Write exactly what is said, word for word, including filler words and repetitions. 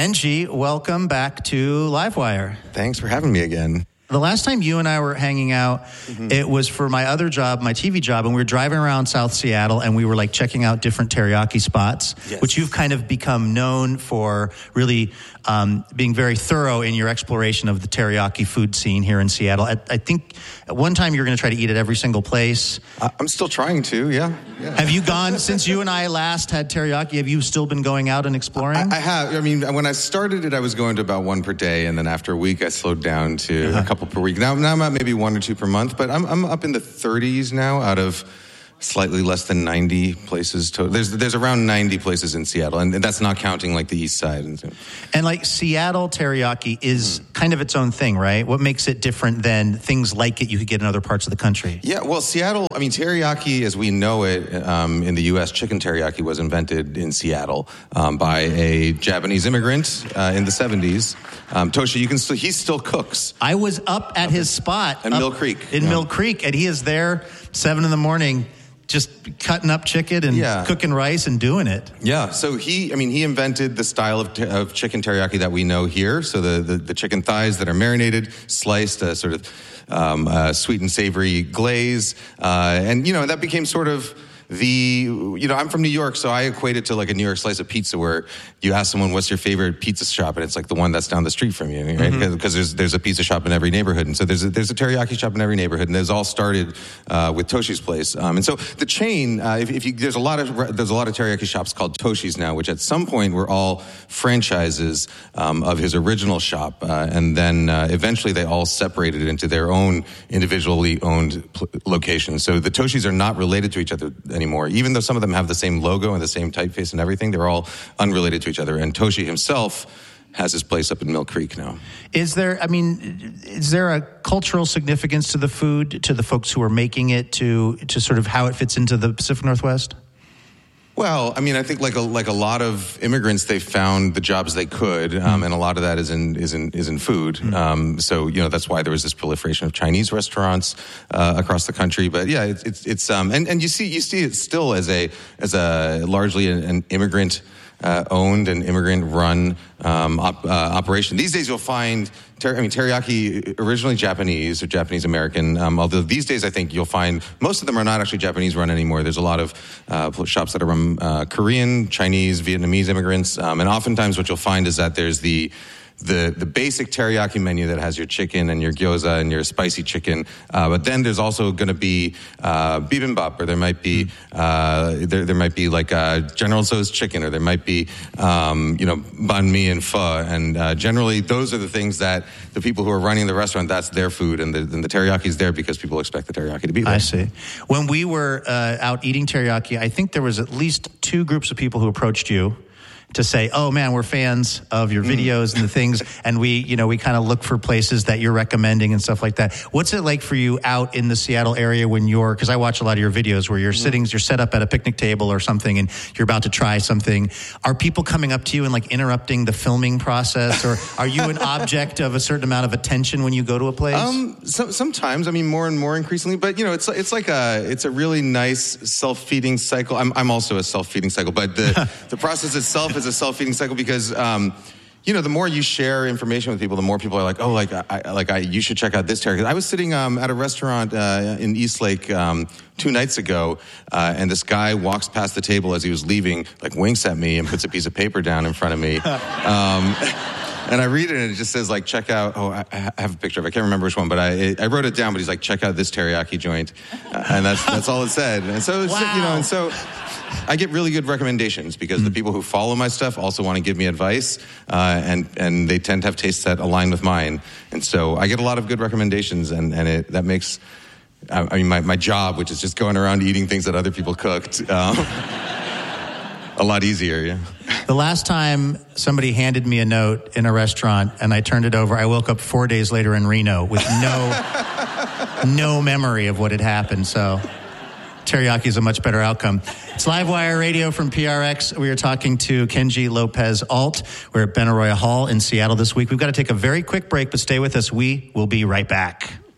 Kenji, welcome back to Livewire. Thanks for having me again. The last time you and I were hanging out, mm-hmm. it was for my other job, my T V job, and we were driving around South Seattle, and we were like checking out different teriyaki spots, yes. which you've kind of become known for really um, being very thorough in your exploration of the teriyaki food scene here in Seattle. I, I think at one time you were going to try to eat at every single place. I'm still trying to, yeah. yeah. Have you gone, since you and I last had teriyaki, have you still been going out and exploring? I, I have. I mean, when I started it, I was going to about one per day, and then after a week, I slowed down to uh-huh. a couple per week. Now, now I'm at maybe one or two per month, but I'm I'm up in the thirties now out of slightly less than ninety places. To, there's there's around ninety places in Seattle, and that's not counting like the east side. And, so. and like Seattle teriyaki is mm. kind of its own thing, right? What makes it different than things like it you could get in other parts of the country? Yeah, well, Seattle, I mean, teriyaki as we know it um, in the U S, chicken teriyaki was invented in Seattle um, by a Japanese immigrant uh, in the seventies. Um, Toshi, you can still, he still cooks. I was up at his spot. In Mill Creek. In yeah. Mill Creek, and he is there seven in the morning just cutting up chicken and yeah. cooking rice and doing it. Yeah, so he, I mean, he invented the style of, t- of chicken teriyaki that we know here. So the, the, the chicken thighs that are marinated, sliced, a sort of um, uh, sweet and savory glaze. Uh, and, you know, that became sort of the, you know, I'm from New York, so I equate it to like a New York slice of pizza where you ask someone, what's your favorite pizza shop? And it's like the one that's down the street from you, right? Mm-hmm. Because there's there's a pizza shop in every neighborhood. And so there's a, there's a teriyaki shop in every neighborhood. And those all started uh, with Toshi's place. Um, and so the chain, uh, if, if you, there's a lot of there's a lot of teriyaki shops called Toshi's now, which at some point were all franchises um, of his original shop. Uh, and then uh, eventually they all separated into their own individually owned pl- locations. So the Toshi's are not related to each other anymore. Even though some of them have the same logo and the same typeface and everything, they're all unrelated to each other. And Toshi himself has his place up in Mill Creek now. Is there, I mean, is there a cultural significance to the food, to the folks who are making it, to to sort of how it fits into the Pacific Northwest? Well, I mean, I think like a like a lot of immigrants, they found the jobs they could, um, mm. and a lot of that is in is in is in food. Mm. Um, so you know that's why there was this proliferation of Chinese restaurants uh, across the country. But yeah, it's it's, it's um, and, and you see you see it still as a as a largely an, an immigrant uh, owned and immigrant run um, op, uh, operation. These days, you'll find. Ter- I mean, teriyaki, originally Japanese or Japanese American, um, although these days I think you'll find most of them are not actually Japanese run anymore. There's a lot of uh, shops that are run uh, Korean, Chinese, Vietnamese immigrants, um, and oftentimes what you'll find is that there's the the the basic teriyaki menu that has your chicken and your gyoza and your spicy chicken, uh, but then there's also going to be uh, bibimbap, or there might be uh, there there might be like uh, General Tso's chicken, or there might be um, you know banh mi and pho, and uh, generally those are the things that the people who are running the restaurant, that's their food, and the, and the teriyaki is there because people expect the teriyaki to be there. I see. When we were uh, out eating teriyaki, I think there was at least two groups of people who approached you to say, oh man, we're fans of your videos and the things, and we, you know, we kind of look for places that you're recommending and stuff like that. What's it like for you out in the Seattle area when you're, because I watch a lot of your videos where you're mm-hmm. sitting, you're set up at a picnic table or something and you're about to try something. Are people coming up to you and like interrupting the filming process, or are you an object of a certain amount of attention when you go to a place? Um, so, sometimes, I mean, more and more increasingly, but you know, it's it's like a, it's a really nice self-feeding cycle. I'm I'm also a self-feeding cycle, but the the process itself is a self-feeding cycle because, um, you know, the more you share information with people, the more people are like, oh, like, I, like I, you should check out this teriyaki. I was sitting um, at a restaurant uh, in Eastlake um, two nights ago, uh, and this guy walks past the table as he was leaving, like winks at me and puts a piece of paper down in front of me. Um, And I read it, and it just says, like, check out, oh, I, I have a picture of it. I can't remember which one, but I I wrote it down, but he's like, check out this teriyaki joint. Uh, and that's that's all it said. And so, it's, wow. you know, and so I get really good recommendations because mm. the people who follow my stuff also want to give me advice, uh, and, and they tend to have tastes that align with mine. And so I get a lot of good recommendations, and, and it that makes, I mean, my, my job, which is just going around eating things that other people cooked, um, a lot easier, yeah. The last time somebody handed me a note in a restaurant and I turned it over, I woke up four days later in Reno with no no memory of what had happened. So teriyaki is a much better outcome. It's Livewire Radio from P R X. We are talking to Kenji Lopez Alt. We're at Benaroya Hall in Seattle this week. We've got to take a very quick break, but stay with us. We will be right back.